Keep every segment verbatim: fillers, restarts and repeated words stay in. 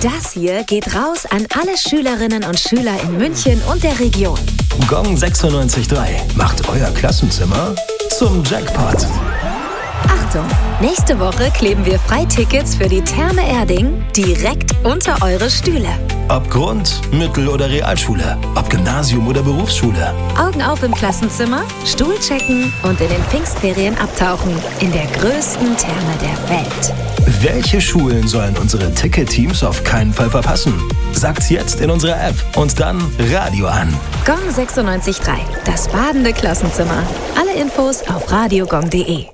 Das hier geht raus an alle Schülerinnen und Schüler in München und der Region. Gong sechsundneunzig Komma drei macht euer Klassenzimmer zum Jackpot. Achtung! Nächste Woche kleben wir Freitickets für die Therme Erding direkt unter eure Stühle. Ob Grund-, Mittel- oder Realschule, ob Gymnasium oder Berufsschule. Augen auf im Klassenzimmer, Stuhl checken und in den Pfingstferien abtauchen in der größten Therme der Welt. Welche Schulen sollen unsere Ticket-Teams auf keinen Fall verpassen? Sagt's jetzt in unserer App und dann Radio an. Gong sechsundneunzig Komma drei, das badende Klassenzimmer. Alle Infos auf radiogong punkt de.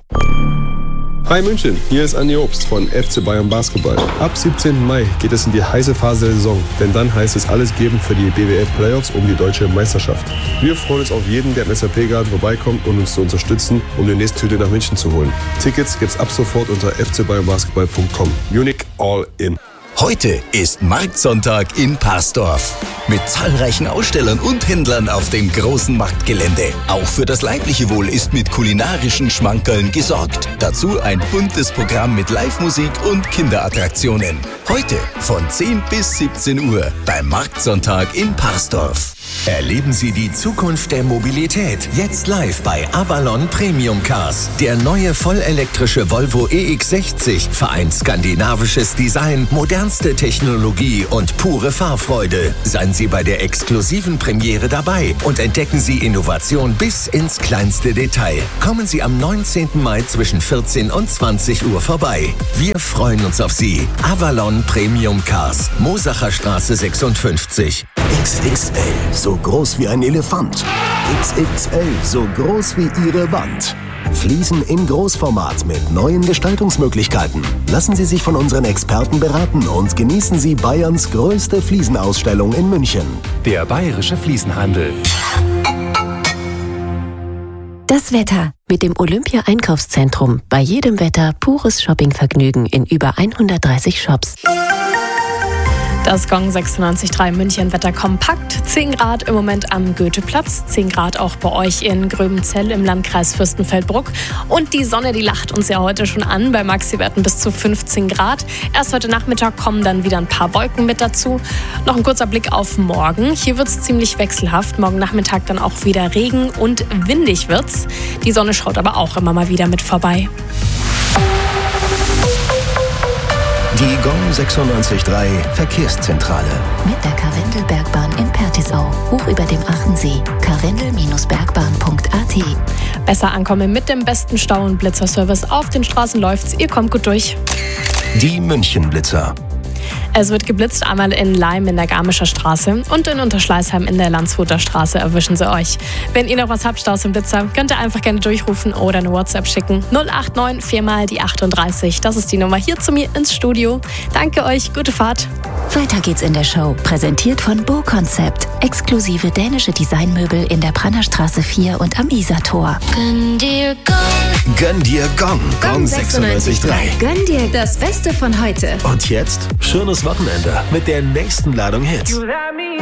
Hi München, hier ist Andi Obst von F C Bayern Basketball. Ab siebzehnten Mai geht es in die heiße Phase der Saison, denn dann heißt es alles geben für die B W L Playoffs um die deutsche Meisterschaft. Wir freuen uns auf jeden, der im S A P-Garten vorbeikommt und uns zu unterstützen, um die nächste Tüte nach München zu holen. Tickets gibt's ab sofort unter f c bayern basketball punkt com. Munich all in. Heute ist Marktsonntag in Parsdorf. Mit zahlreichen Ausstellern und Händlern auf dem großen Marktgelände. Auch für das leibliche Wohl ist mit kulinarischen Schmankerln gesorgt. Dazu ein buntes Programm mit Live-Musik und Kinderattraktionen. Heute von zehn bis siebzehn Uhr beim Marktsonntag in Parsdorf. Erleben Sie die Zukunft der Mobilität jetzt live bei Avalon Premium Cars. Der neue vollelektrische Volvo E X sechzig vereint skandinavisches Design, modernste Technologie und pure Fahrfreude. Seien Sie bei der exklusiven Premiere dabei und entdecken Sie Innovation bis ins kleinste Detail. Kommen Sie am neunzehnten Mai zwischen vierzehn und zwanzig Uhr vorbei. Wir freuen uns auf Sie. Avalon Premium Cars, Mosacher Straße sechsundfünfzig. X X L, so groß wie ein Elefant. X X L, so groß wie Ihre Wand. Fliesen in Großformat mit neuen Gestaltungsmöglichkeiten. Lassen Sie sich von unseren Experten beraten und genießen Sie Bayerns größte Fliesenausstellung in München. Der Bayerische Fliesenhandel. Das Wetter mit dem Olympia-Einkaufszentrum. Bei jedem Wetter pures Shoppingvergnügen in über hundertdreißig Shops. Das Gong sechsundneunzig Komma drei München Wetter kompakt. zehn Grad im Moment am Goetheplatz, zehn Grad auch bei euch in Gröbenzell im Landkreis Fürstenfeldbruck. Und die Sonne, die lacht uns ja heute schon an, bei Maxi-Werten bis zu fünfzehn Grad. Erst heute Nachmittag kommen dann wieder ein paar Wolken mit dazu. Noch ein kurzer Blick auf morgen. Hier wird es ziemlich wechselhaft. Morgen Nachmittag dann auch wieder Regen und windig wird's. Die Sonne schaut aber auch immer mal wieder mit vorbei. Die Gong sechsundneunzig Komma drei Verkehrszentrale. Mit der Karwendelbergbahn in Pertisau, hoch über dem Achensee. karwendel bergbahn punkt a t. Besser ankommen mit dem besten Stau- und Blitzerservice. Auf den Straßen läuft's, ihr kommt gut durch. Die München-Blitzer. Es wird geblitzt, einmal in Leim in der Garmischer Straße und in Unterschleißheim in der Landshuter Straße erwischen sie euch. Wenn ihr noch was habt, Staus im Blitzer, könnt ihr einfach gerne durchrufen oder eine WhatsApp schicken. null acht neun vier mal die achtunddreißig. Das ist die Nummer hier zu mir ins Studio. Danke euch, gute Fahrt. Weiter geht's in der Show. Präsentiert von Bo Concept. Exklusive dänische Designmöbel in der Brannerstraße vier und am Isartor. Gönn dir Gong. Gönn dir Gong. Gong sechsundneunzig Komma drei. Gönn dir das Beste von heute. Und jetzt schönes Wochenende mit der nächsten Ladung Hits. You let me